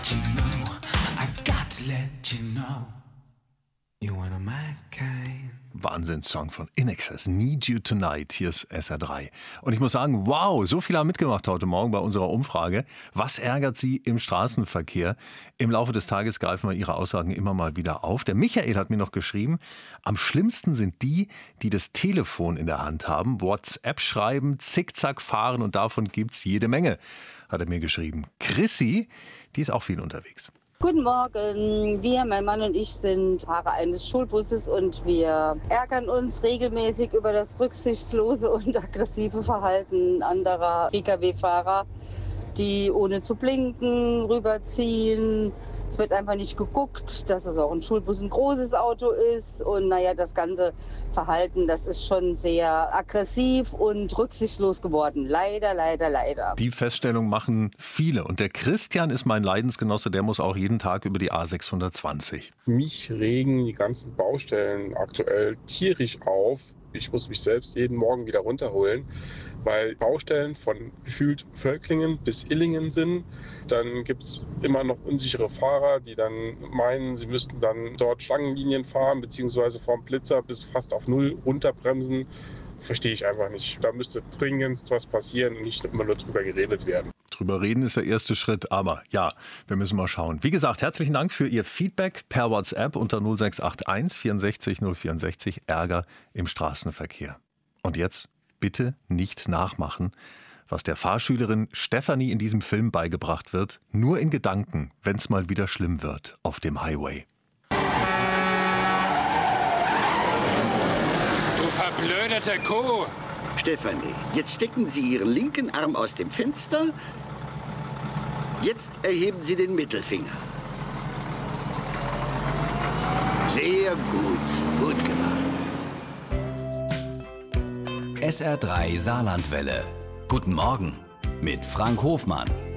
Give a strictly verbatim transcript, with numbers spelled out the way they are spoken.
you know, I've got to let you know, you're one of my kind. Wahnsinnssong von In Excess, Need You Tonight. Hier ist S R drei. Und ich muss sagen, wow, so viele haben mitgemacht heute Morgen bei unserer Umfrage. Was ärgert Sie im Straßenverkehr? Im Laufe des Tages greifen wir Ihre Aussagen immer mal wieder auf. Der Michael hat mir noch geschrieben, am schlimmsten sind die, die das Telefon in der Hand haben, WhatsApp schreiben, zickzack fahren und davon gibt's jede Menge, hat er mir geschrieben. Chrissy, die ist auch viel unterwegs. Guten Morgen. Wir, mein Mann und ich, sind Fahrer eines Schulbusses und wir ärgern uns regelmäßig über das rücksichtslose und aggressive Verhalten anderer P K W-Fahrer, die ohne zu blinken rüberziehen. Es wird einfach nicht geguckt, dass es auch ein Schulbus ein großes Auto ist. Und naja, das ganze Verhalten, das ist schon sehr aggressiv und rücksichtslos geworden. Leider, leider, leider. Die Feststellung machen viele. Und der Christian ist mein Leidensgenosse, der muss auch jeden Tag über die A sechshundertzwanzig. Mich regen die ganzen Baustellen aktuell tierisch auf. Ich muss mich selbst jeden Morgen wieder runterholen, weil Baustellen von gefühlt Völklingen bis Illingen sind. Dann gibt es immer noch unsichere Fahrer, die dann meinen, sie müssten dann dort Schlangenlinien fahren, beziehungsweise vom Blitzer bis fast auf Null runterbremsen. Verstehe ich einfach nicht. Da müsste dringendst was passieren und nicht immer nur drüber geredet werden. Drüber reden ist der erste Schritt, aber ja, wir müssen mal schauen. Wie gesagt, herzlichen Dank für Ihr Feedback per WhatsApp unter null sechs acht eins vierundsechzig null vierundsechzig, Ärger im Straßenverkehr. Und jetzt bitte nicht nachmachen, was der Fahrschülerin Stefanie in diesem Film beigebracht wird, nur in Gedanken, wenn es mal wieder schlimm wird auf dem Highway. Du verblödete Kuh! Stefanie, jetzt stecken Sie Ihren linken Arm aus dem Fenster. Jetzt erheben Sie den Mittelfinger. Sehr gut, gut gemacht. S R drei Saarlandwelle. Guten Morgen mit Frank Hofmann.